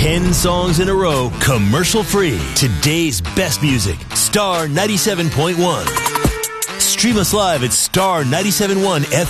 10 songs in a row, commercial-free. Today's best music, Star 97.1. Stream us live at star971 FM.